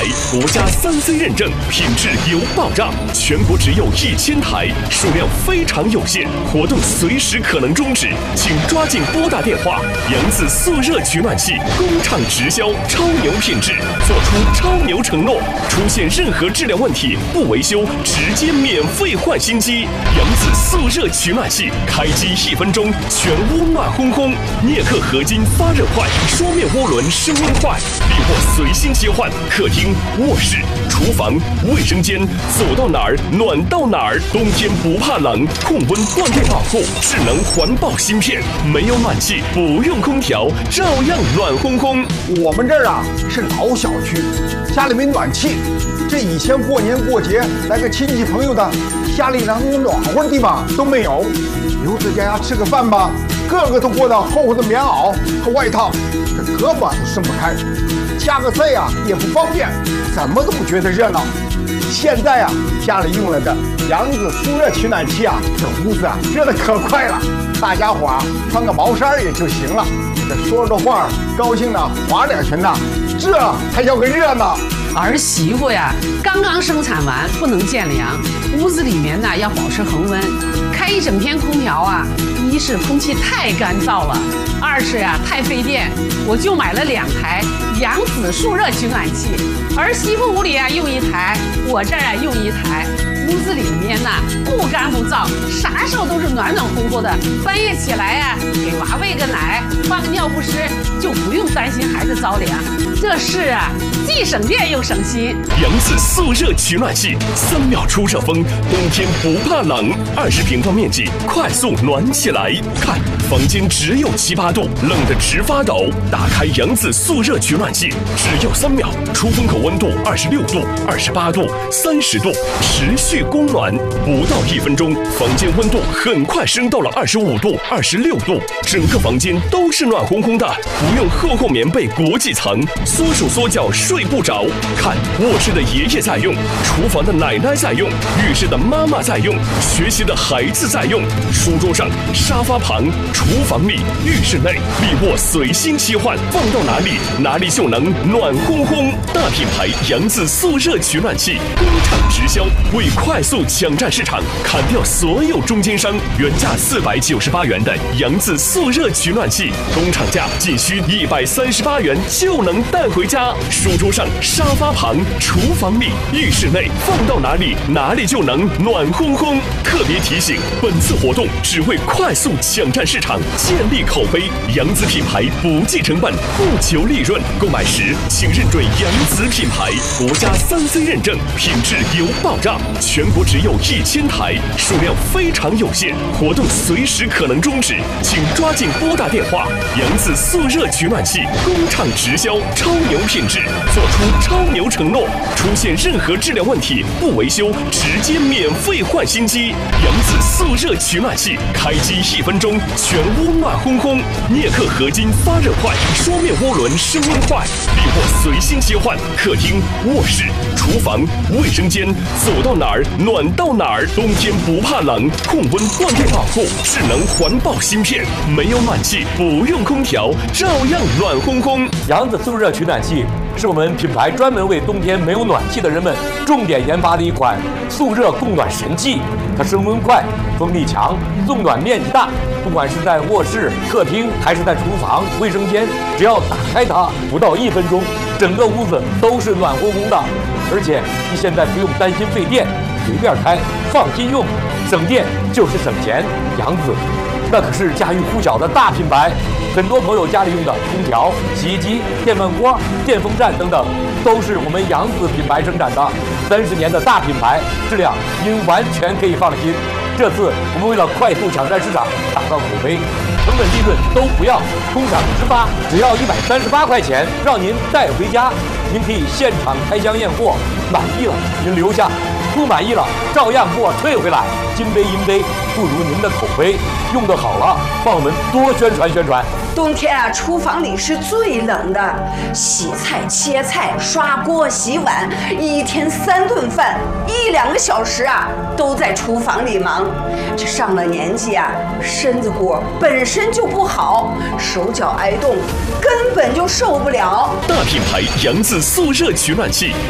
牌，国家3C 认证，品质有保障。全国只有1000台，数量非常有限，活动随时可能终止，请抓紧拨打电话。扬子速热取暖器工厂直销，超牛品质，做出超牛承诺，出现任何质量问题不维修，直接免费换新机。扬子速热取暖器，开机1分钟，全屋暖烘烘，镍克合金发热快，双面涡轮升温快，力获随心切换，客厅、卧室、厨房、卫生间，走到哪儿暖到哪儿。冬天不怕冷，控温断电保护，智能环保芯片，没有暖气，不用空调，照样暖烘烘。 我们这儿啊是老小区，家里没暖气，这以前过年过节来个亲戚朋友的，家里连个暖和的地方都没有。留在家吃个饭吧，个个都裹到厚厚的棉袄和外套，这胳膊都伸不开，加个菜呀也不方便，怎么都不觉得热闹。现在啊，家里用了这扬子速热取暖器啊，这屋子啊热得可快了，大家伙啊穿个毛衫也就行了，这说着话高兴的划两拳呐，这才叫个热闹。 儿媳妇呀，刚刚生产完，不能见凉，屋子里面呢要保持恒温，开一整天空调啊，一是空气太干燥了，二是呀太费电，我就买了2台扬子速热取暖器，儿媳妇屋里啊用1台，我这儿啊用1台。屋子里面呢不干不燥，啥时候都是暖暖烘烘的。半夜起来呀，给娃喂个奶，换个尿不湿，就不用担心孩子着凉。这是啊，既省电又省心。 扬子速热取暖器，3秒出热风，冬天不怕冷，20平方面积，快速暖起来。看，房间只有7、8度，冷得直发抖。打开扬子速热取暖器，只有3秒，出风口温度26度、28度、30度，持续供暖，不到1分钟，房间温度很快升到了25度、26度，整个房间都是暖烘烘的，不用厚厚棉被裹几层，缩手缩脚睡不着。看，卧室的爷爷在用，厨房的奶奶在用，浴室的妈妈在用，学习的孩子在用，书桌上、沙发旁、厨房里、浴室内，力握随心切换，放到哪里哪里就能暖烘烘。大品牌扬子速热取暖器，工厂直销，为快速抢占市场，砍掉所有中间商，原价498元的扬子速热取暖器，工厂价仅需138元就能带回家。书桌上、沙发旁、厨房里、浴室内，放到哪里哪里就能暖烘烘。特别提醒，本次活动只为快速抢占市场，建立口碑。扬子品牌不计成本，不求利润，购买时请认准扬子品牌，国家3C 认证，品质有保障。全国只有1000台，数量非常有限，活动随时可能终止，请抓紧拨打电话。扬子速热取暖器工厂直销，超牛品质，做出超牛承诺，出现任何质量问题不维修，直接免费换新机。扬子速热取暖器，开机1分钟，全屋暖烘烘，镍克合金发热快，双面涡轮升温快，力获随心切换，客厅、卧室、厨房、卫生间，走到哪儿暖到哪儿。冬天不怕冷，控温断电保护，智能环保芯片，没有暖气，不用空调，照样暖烘烘。 扬子速热取暖器是我们品牌专门为冬天没有暖气的人们重点研发的一款速热供暖神器。它升温快，风力强，送暖面积大，不管是在卧室、客厅还是在厨房、卫生间，只要打开它，不到1分钟，整个屋子都是暖烘烘的。而且你现在不用担心费电，随便开，放心用，省电就是省钱。扬子那可是家喻户晓的大品牌，很多朋友家里用的空调、洗衣机、电饭锅、电风扇等等，都是我们扬子品牌生产的，30年的大品牌，质量您完全可以放心。这次我们为了快速抢占市场，打造口碑，成本利润都不要，工厂直发，只要138块钱，让您带回家。您可以现场开箱验货，满意了您留下，不满意了照样给我退回来。金杯银杯不如您的口碑，用得好了，帮我们多宣传宣传。 冬天啊，厨房里是最冷的，洗菜、切菜、刷锅、洗碗，一天3顿饭，1、2个小时啊，都在厨房里忙。这上了年纪啊，身子骨本身就不好，手脚挨冻，根本就受不了。 大品牌扬子速热取暖器，